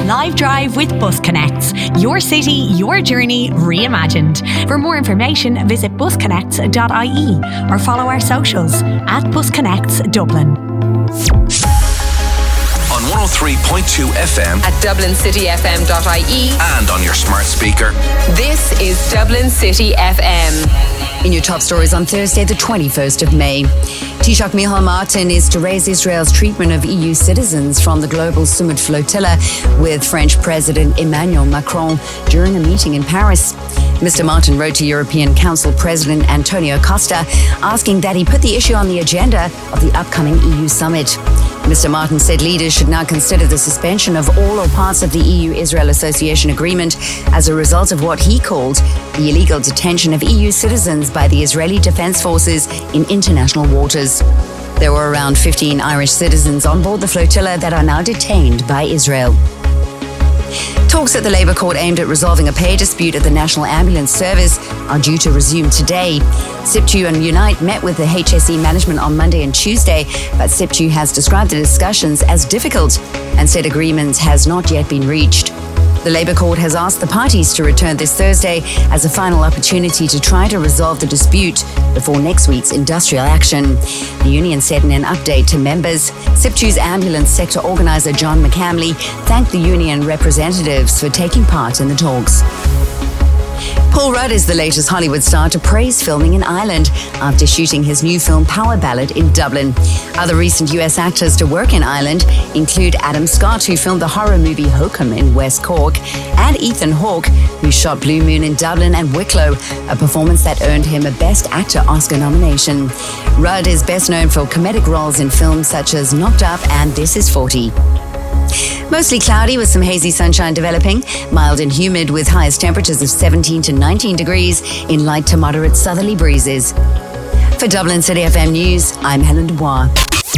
Live Drive with Bus Connects. Your city, your journey, reimagined. For more information, visit busconnects.ie or follow our socials at Bus Connects Dublin. On 103.2 FM at dublincityfm.ie and on your smart speaker. This is Dublin City FM. In your top stories on Thursday, the 21st of May. Taoiseach Micheál Martin is to raise Israel's treatment of EU citizens from the Global Summit Flotilla with French President Emmanuel Macron during a meeting in Paris. Mr. Martin wrote to European Council President Antonio Costa asking that he put the issue on the agenda of the upcoming EU summit. Mr. Martin said leaders should now consider the suspension of all or parts of the EU-Israel Association Agreement as a result of what he called the illegal detention of EU citizens by the Israeli Defence Forces in international waters. There were around 15 Irish citizens on board the flotilla that are now detained by Israel. Talks at the Labour Court aimed at resolving a pay dispute at the National Ambulance Service are due to resume today. SIPTU and Unite met with the HSE management on Monday and Tuesday, but SIPTU has described the discussions as difficult and said agreements has not yet been reached. The Labour Court has asked the parties to return this Thursday as a final opportunity to try to resolve the dispute before next week's industrial action. The union said in an update to members, SIPTU's ambulance sector organiser John McCamley thanked the union representatives for taking part in the talks. Paul Rudd is the latest Hollywood star to praise filming in Ireland after shooting his new film Power Ballad in Dublin. Other recent US actors to work in Ireland include Adam Scott, who filmed the horror movie Hokum in West Cork, and Ethan Hawke, who shot Blue Moon in Dublin and Wicklow, a performance that earned him a Best Actor Oscar nomination. Rudd is best known for comedic roles in films such as Knocked Up and This Is 40. Mostly cloudy with some hazy sunshine developing, mild and humid with highest temperatures of 17 to 19 degrees in light to moderate southerly breezes. For Dublin City FM News, I'm Helen Dubois.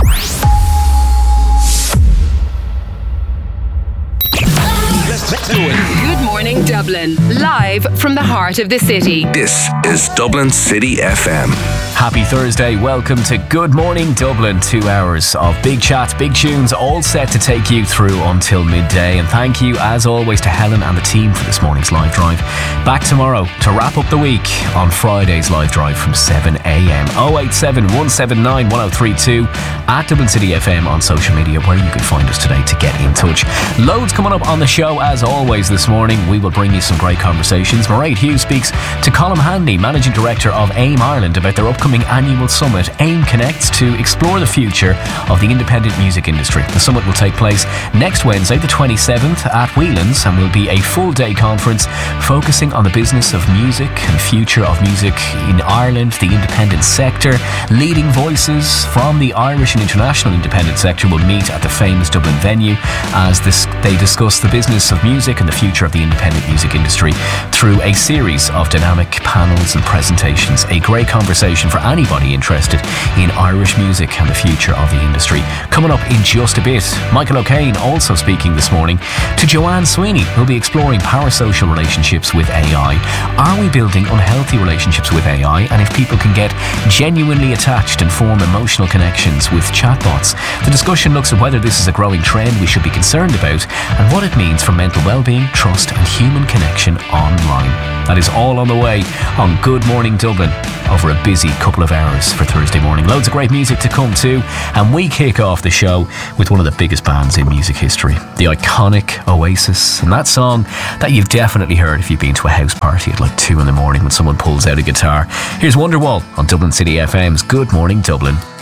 Let's do it. Good morning, Dublin. Live from the heart of the city. This is Dublin City FM. Happy Thursday. Welcome to Good Morning Dublin. 2 hours of big chats, big tunes, all set to take you through until midday. And thank you, as always, to Helen and the team for this morning's live drive. Back tomorrow to wrap up the week on Friday's live drive from 7 a.m. 087 179 1032 at Dublin City FM on social media, where you can find us today to get in touch. Loads coming up on the show, as always, this morning. We will bring you some great conversations. Mairead Hughes speaks to Colm Hanley, Managing Director of AIM Ireland, about their upcoming annual summit, AIM Connects, to explore the future of the independent music industry. The summit will take place next Wednesday, the 27th, at Whelan's, and will be a full-day conference focusing on the business of music and future of music in Ireland, the independent sector. Leading voices from the Irish and international independent sector will meet at the famous Dublin venue as they discuss the business of music and the future of the independent music industry through a series of dynamic panels and presentations. A great conversation for anybody interested in Irish music and the future of the industry. Coming up in just a bit, Michael O'Kane also speaking this morning to Joanne Sweeney, who'll be exploring parasocial relationships with AI. Are we building unhealthy relationships with AI? And if people can get genuinely attached and form emotional connections with chatbots? The discussion looks at whether this is a growing trend we should be concerned about and what it means for mental well-being, trust and human connection online. That is all on the way on Good Morning Dublin over a busy couple of hours for Thursday morning. Loads of great music to come too, and we kick off the show with one of the biggest bands in music history, the iconic Oasis, and that song that you've definitely heard if you've been to a house party at like 2 a.m. when someone pulls out a guitar. Here's Wonderwall on Dublin City FM's Good Morning Dublin.